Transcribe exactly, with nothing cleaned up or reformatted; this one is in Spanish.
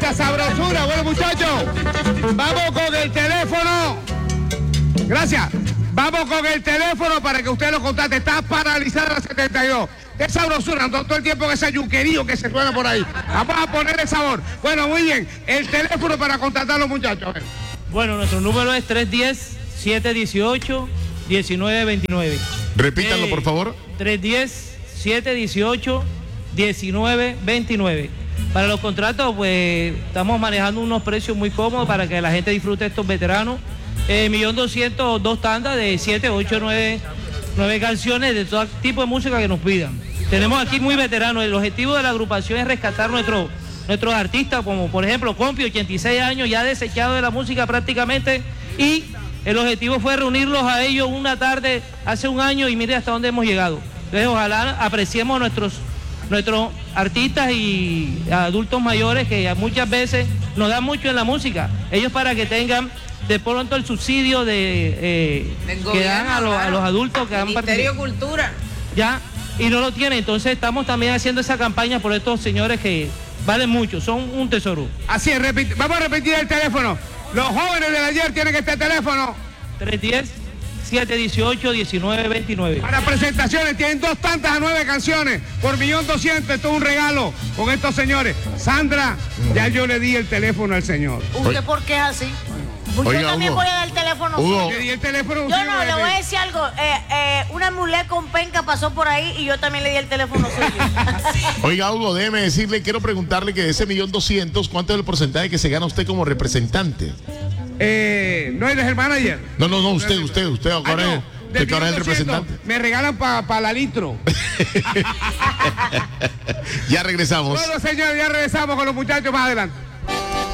esa sabrosura. Bueno, muchachos, vamos con el teléfono. Gracias. Vamos con el teléfono para que usted lo contacte. Está paralizada la setenta y dos. Qué sabrosura, no todo el tiempo que ese yuquerío que se suena por ahí. Vamos a ponerle sabor. Bueno, muy bien. El teléfono para contactar a los muchachos. Bueno, nuestro número es tres uno cero, siete uno ocho, uno nueve dos nueve. Repítanlo, eh, por favor. tres uno cero, siete uno ocho, uno nueve dos nueve. Para los contratos, pues estamos manejando unos precios muy cómodos para que la gente disfrute estos veteranos. Eh, millón doscientos, dos tandas de siete, ocho, nueve, nueve canciones de todo tipo de música que nos pidan. Tenemos aquí muy veteranos. El objetivo de la agrupación es rescatar nuestro, nuestros artistas, como por ejemplo Compi, ochenta y seis años, ya desechado de la música prácticamente, y el objetivo fue reunirlos a ellos una tarde hace un año y mire hasta dónde hemos llegado. Entonces ojalá apreciemos nuestros, nuestros artistas y adultos mayores que muchas veces nos dan mucho en la música. Ellos para que tengan de pronto el subsidio de eh, que dan a, lo, a los adultos que han Ministerio de Cultura. Ya, y no lo tienen. Entonces estamos también haciendo esa campaña por estos señores que valen mucho, son un tesoro. Así es, repite, vamos a repetir el teléfono. Los jóvenes del ayer tienen que este teléfono. tres uno cero, siete uno ocho, uno nueve dos nueve. Para presentaciones tienen dos tantas a nueve canciones por millón doscientos. Esto es un regalo con estos señores. Sandra, ya yo le di el teléfono al señor. ¿Usted por qué es así? Pues Oiga, yo también Hugo. voy a dar el teléfono. Hugo. Le di el teléfono. Yo no, le voy a decir algo. Eh, eh, una mujer con penca pasó por ahí y yo también le di el teléfono suyo. Oiga, Hugo, déjeme decirle, quiero preguntarle que de ese millón doscientos, ¿cuánto es el porcentaje que se gana usted como representante? Eh, no eres el manager. No, no, no, usted, usted, usted Ah, ahora, no, es, del usted ahora es el millón doscientos representante. Me regalan para pa la litro. Ya regresamos. Bueno, señores, ya regresamos con los muchachos más adelante.